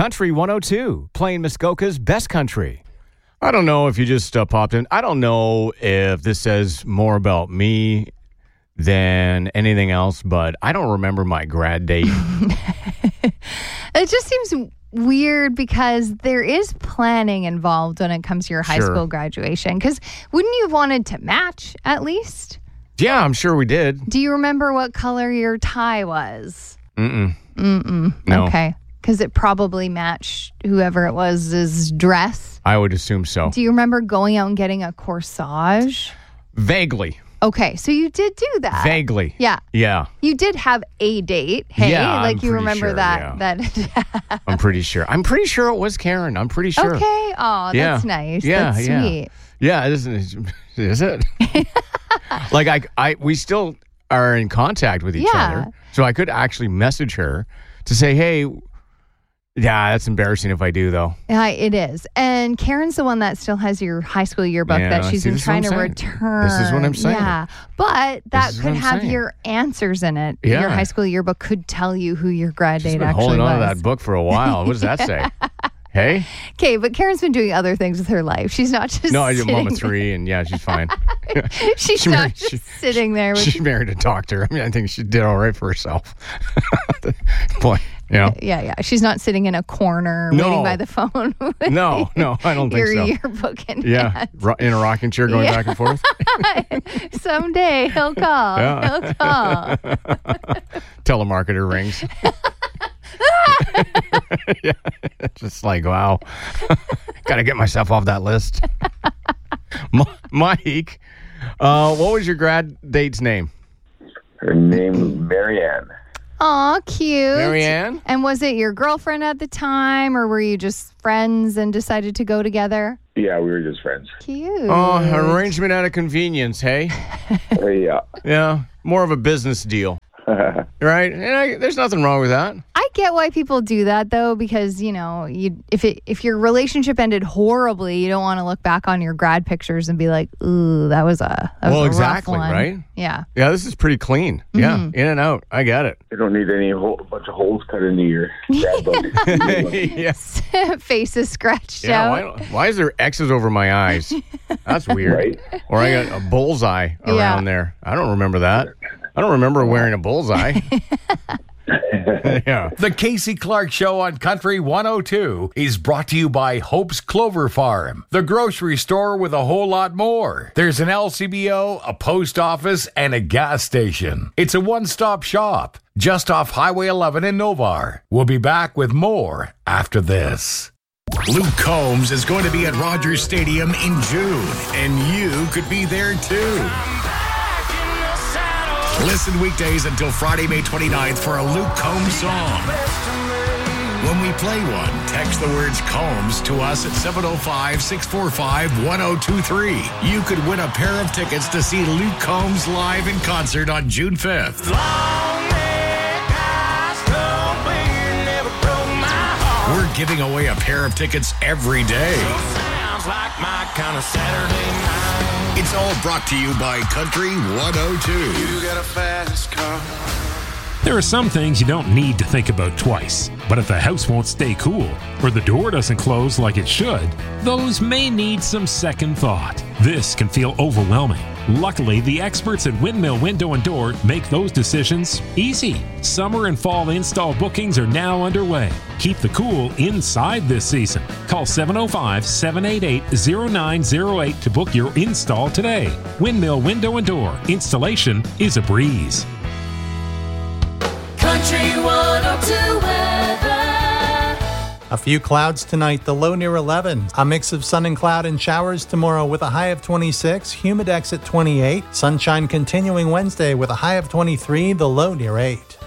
Country 102, playing Muskoka's Best Country. I don't know if you just popped in. I don't know if this says more about me than anything else, but I don't remember my grad date. It just seems weird because there is planning involved when it comes to your high school graduation. Because wouldn't you have wanted to match at least? Yeah, I'm sure we did. Do you remember what color your tie was? No. Okay. Because it probably matched whoever it was' dress. I would assume so. Do you remember going out and getting a corsage? Vaguely. Okay, so you did do that. Vaguely. Yeah. Yeah. You did have a date. Hey, yeah, like I'm you pretty remember sure, that. yeah. That I'm pretty sure. I'm pretty sure it was Karen. I'm pretty sure. Okay. Oh, that's nice. Yeah, that's sweet. Yeah, is it? Like we still are in contact with each other. So I could actually message her to say, hey, yeah, that's embarrassing if I do, though. Yeah, it is. And Karen's the one that still has your high school yearbook that she's been trying to return. This is what I'm saying. Yeah. But that could have your answers in it. Yeah. Your high school yearbook could tell you who your grad date actually was. She's been holding on to that book for a while. What does that say? Hey? Okay, but Karen's been doing other things with her life. She's not just No, I did Mama 3, and yeah, she's fine. She's not just sitting there. She married a doctor. I mean, I think she did all right for herself. Boy, yeah. Yeah. She's not sitting in a corner waiting by the phone. No, I don't think so. Your yearbook in hand. In a rocking chair going back and forth. Someday he'll call. Yeah. He'll call. Telemarketer rings. Yeah, just like, wow. Got to get myself off that list. Mike, what was your grad date's name? Her name was Marianne. Aw, cute. Marianne? And was it your girlfriend at the time, or were you just friends and decided to go together? Yeah, we were just friends. Cute. Oh, arrangement out of convenience, hey? Yeah. Yeah, more of a business deal. Right? And there's nothing wrong with that. I get why people do that, though, because, you know, if your relationship ended horribly, you don't want to look back on your grad pictures and be like, ooh, that was a exactly, rough one. Right? Yeah. Yeah, this is pretty clean. Mm-hmm. Yeah, in and out. I got it. You don't need bunch of holes cut into your grad book. Yes. Faces scratched out. Why is there X's over my eyes? That's weird. Right? Or I got a bullseye around there. I don't remember that. I don't remember wearing a bullseye. Yeah. The Casey Clark Show on Country 102 is brought to you by Hope's Clover Farm, the grocery store with a whole lot more. There's an LCBO, a post office, and a gas station. It's a one-stop shop just off Highway 11 in Novar. We'll be back with more after this. Luke Combs is going to be at Rogers Stadium in June, and you could be there too. Listen weekdays until Friday, May 29th for a Luke Combs song. When we play one, text the words Combs to us at 705-645-1023. You could win a pair of tickets to see Luke Combs live in concert on June 5th. We're giving away a pair of tickets every day. Sounds like my kind of Saturday night. It's all brought to you by Country 102. You got a fast car. There are some things you don't need to think about twice, but if the house won't stay cool or the door doesn't close like it should, those may need some second thought. This can feel overwhelming. Luckily, the experts at Windmill Window and Door make those decisions easy. Summer and fall install bookings are now underway. Keep the cool inside this season. Call 705-788-0908 to book your install today. Windmill Window and Door. Installation is a breeze. Country 102 weather. A few clouds tonight, the low near 11. A mix of sun and cloud and showers tomorrow with a high of 26, Humidex at 28. Sunshine continuing Wednesday with a high of 23, the low near 8.